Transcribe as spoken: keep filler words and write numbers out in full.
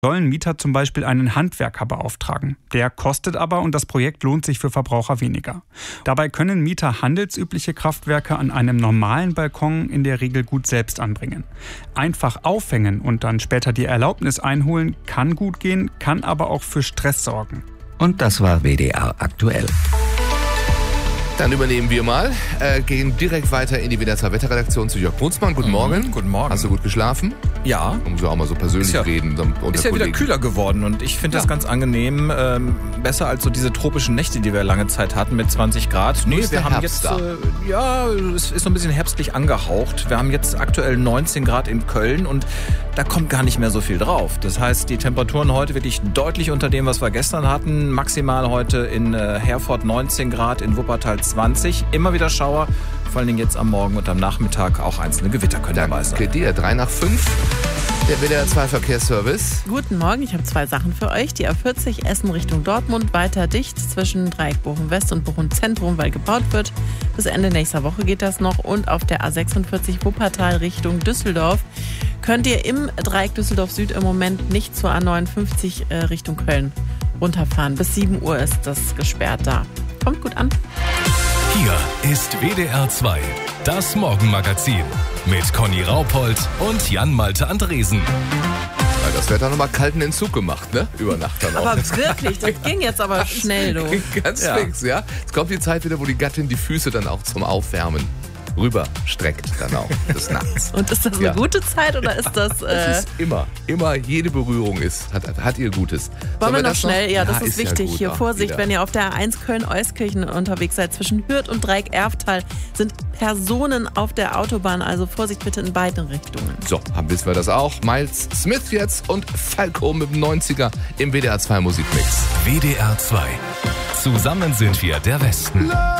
sollen Mieter zum Beispiel einen Handwerker beauftragen. Der kostet aber und das Projekt lohnt sich für Verbraucher weniger. Dabei können Mieter handelsübliche Kraftwerke an einem normalen Balkon in der Regel gut selbst anbringen. Einfach aufhängen und dann später die Erlaubnis einholen kann gut gehen, kann aber auch für Stress sorgen. Und das war W D R aktuell. Dann übernehmen wir mal, äh, gehen direkt weiter in die W D R zwei Wetterredaktion zu Jörg Brunsmann. Guten Mhm, Morgen. Guten Morgen. Hast du gut geschlafen? Ja. Um so auch mal so persönlich Ist ja- reden. so Unter Ist ja wieder Kollegen. kühler geworden und ich finde das Ja. ganz angenehm. Ähm, besser als so diese tropischen Nächte, die wir lange Zeit hatten mit zwanzig Grad. Nee, ist wir der haben Herbst jetzt, da. äh, ja, es ist so ein bisschen herbstlich angehaucht. Wir haben jetzt aktuell neunzehn Grad in Köln und da kommt gar nicht mehr so viel drauf. Das heißt, die Temperaturen heute wirklich deutlich unter dem, was wir gestern hatten. Maximal heute in äh, Herford neunzehn Grad, in Wuppertal zwanzig. Immer wieder Schauer, vor allen Dingen jetzt am Morgen und am Nachmittag auch einzelne Gewitter können dabei sein. Danke dir. Drei nach fünf. Der W D R zwei Verkehrsservice. Guten Morgen, ich habe zwei Sachen für euch. Die A vierzig Essen Richtung Dortmund weiter dicht zwischen Dreieck Bochum West und Bochum Zentrum, weil gebaut wird. Bis Ende nächster Woche geht das noch. Und auf der A sechsundvierzig Wuppertal Richtung Düsseldorf könnt ihr im Dreieck Düsseldorf Süd im Moment nicht zur A neunundfünfzig äh, Richtung Köln runterfahren. Bis sieben Uhr ist das gesperrt da. Kommt gut an. Hier ist W D R zwei, das Morgenmagazin mit Conny Raupold und Jan-Malte Andresen. Ja, das wird dann nochmal kalten Entzug gemacht, ne? Über Nacht dann auch. Aber wirklich, das ging jetzt aber schnell, du. Ganz Ja. fix, ja. Es kommt die Zeit wieder, wo die Gattin die Füße dann auch zum Aufwärmen rüber streckt dann auch des Nachts. Und ist das eine Ja. gute Zeit oder ist das... Äh, Das ist immer, immer jede Berührung ist, hat, hat ihr Gutes. Wollen wir noch das schnell? Ja, das ist, ja wichtig. gut, Hier auch Vorsicht, wieder. wenn ihr auf der A eins Köln-Euskirchen unterwegs seid, zwischen Hürth und Dreieck-Erftal sind Personen auf der Autobahn. Also Vorsicht bitte in beiden Richtungen. So, haben wissen wir das auch. Miles Smith jetzt und Falco mit dem neunziger im W D R zwei Musikmix. W D R zwei. Zusammen sind wir der Westen.